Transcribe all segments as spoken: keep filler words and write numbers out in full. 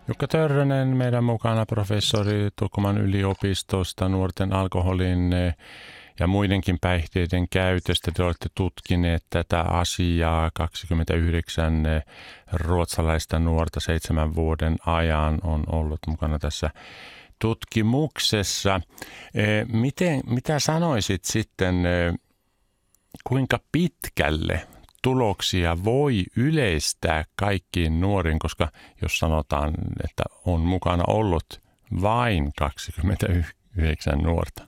Jukka Törrönen meidän mukana, professori Tukholman yliopistosta, nuorten alkoholin ja muidenkin päihteiden käytöstä. Te olette tutkineet tätä asiaa. kaksikymmentäyhdeksän ruotsalaista nuorta seitsemän vuoden ajan on ollut mukana tässä tutkimuksessa. Miten, mitä sanoisit sitten, kuinka pitkälle tuloksia voi yleistää kaikkiin nuoriin, koska jos sanotaan, että on mukana ollut vain kaksikymmentäyhdeksän nuorta?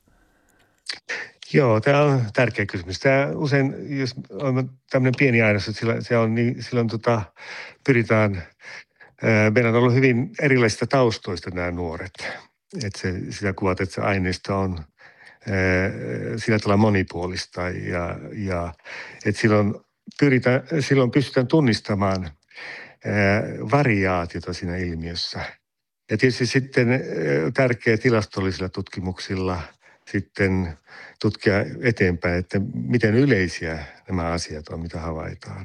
Joo, tämä on tärkeä kysymys. Tämä usein, jos on tämmöinen pieni aineus, että sillä, se on, niin silloin tota, pyritään, ää, meillä on ollut hyvin erilaisista taustoista nämä nuoret. Että se, sitä kuvat, että se aineisto on ää, sillä tavalla monipuolista ja, ja että silloin pyritään, silloin pystytään tunnistamaan ää, variaatiota siinä ilmiössä. Ja tietysti sitten ää, tärkeä tilastollisilla tutkimuksilla sitten tutkia eteenpäin, että miten yleisiä nämä asiat on, mitä havaitaan.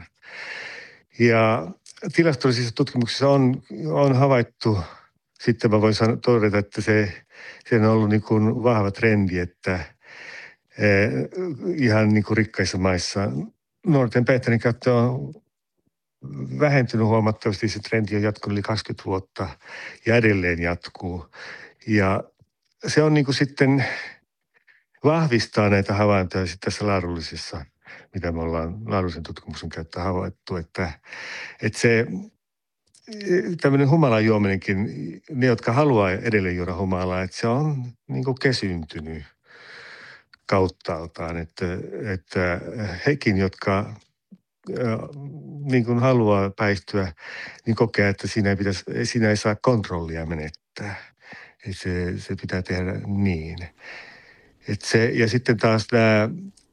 Ja tilastollisissa tutkimuksissa on, on havaittu, sitten mä voin sanoa, todeta, että se, se on ollut niin kuin vahva trendi, että eh, ihan niin kuin rikkaissa maissa nuorten päihteiden käyttö on vähentynyt huomattavasti. Se trendi on jatkunut yli kaksikymmentä vuotta ja edelleen jatkuu. Ja se on niin kuin sitten vahvistaa näitä havaintoja sitten tässä laadullisessa, mitä me ollaan laadullisen tutkimuksen käyttää havaittu, että, että se tämmöinen humalan juominenkin, ne jotka haluaa edelleen juoda humalaa, että se on niin kuin kesyntynyt kauttaaltaan, että, että hekin, jotka niin kuin haluaa päihtyä, niin kokee, että siinä ei, pitäisi, siinä ei saa kontrollia menettää. Se, se pitää tehdä niin. Et se, ja sitten taas nämä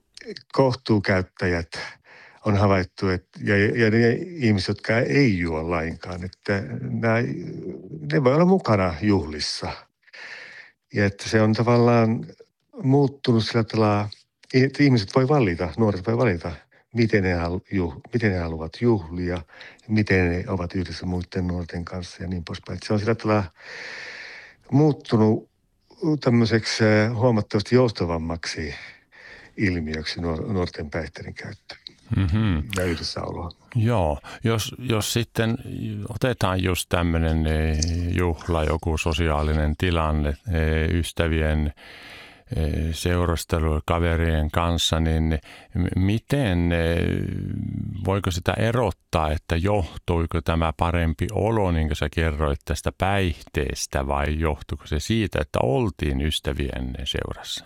kohtuukäyttäjät on havaittu, että, ja, ja ne ihmiset, jotka ei juo lainkaan, että nämä, ne voi olla mukana juhlissa. Ja että se on tavallaan muuttunut sillä tavalla, että ihmiset voi valita, nuoret voi valita, miten ne, juh, miten ne haluavat juhlia, miten ne ovat yhdessä muiden nuorten kanssa ja niin poispäin. Että se on sillä tavalla muuttunut tämmöiseksi huomattavasti joustavammaksi ilmiöksi nuorten päihteiden käyttö mm-hmm. ja yhdessäoloa. Joo, jos, jos sitten otetaan just tämmöinen juhla, joku sosiaalinen tilanne, ystävien seurustelu kaverien kanssa, niin miten, voiko sitä erottaa, että johtuiko tämä parempi olo, niin kuin sä kerroit tästä päihteestä, vai johtuiko se siitä, että oltiin ystävien seurassa?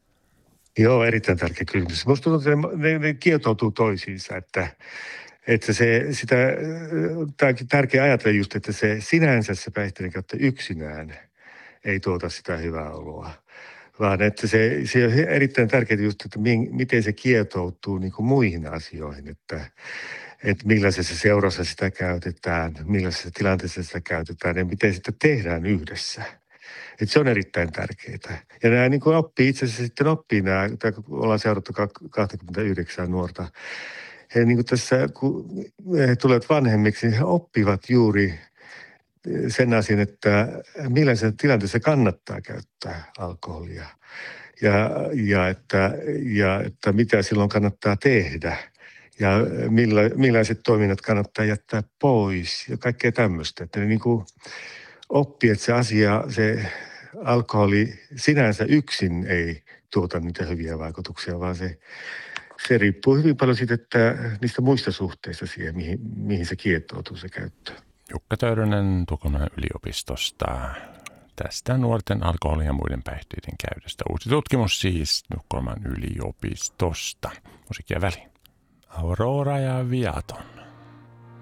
Joo, erittäin tärkeä kysymys. Minusta tuntuu, että ne, ne kietoutuu toisiinsa, että, että se, sitä, tämäkin tärkeä ajatella just, että se sinänsä se päihteiden käyttö yksinään ei tuota sitä hyvää oloa. Vaan että se, se on erittäin tärkeää just, että miten se kietoutuu niin kuin muihin asioihin, että, että millaisessa seurassa sitä käytetään, millaisessa tilanteessa sitä käytetään ja miten sitä tehdään yhdessä. Että se on erittäin tärkeää. Ja nämä niin kuin oppii, itse asiassa sitten oppii nämä, kun ollaan seurattu kaksikymmentäyhdeksän nuorta, he niin kuin tässä, kun he tulevat vanhemmiksi, niin he oppivat juuri sen asian, että millaisessa tilanteessa kannattaa käyttää alkoholia ja, ja, että, ja että mitä silloin kannattaa tehdä ja milla, millaiset toiminnat kannattaa jättää pois ja kaikkea tämmöistä. Että ne niin kuin oppii, että se asia, se alkoholi sinänsä yksin ei tuota niitä hyviä vaikutuksia, vaan se, se riippuu hyvin paljon siitä, että niistä muista suhteista siihen, mihin, mihin se kietoutuu se käyttö. Jukka Törrönen Tukholman yliopistosta tästä nuorten alkoholin ja muiden päihteiden käytöstä. Uusi tutkimus siis Tukholman yliopistosta. Musiikkia väliin. Aurora ja Viaton.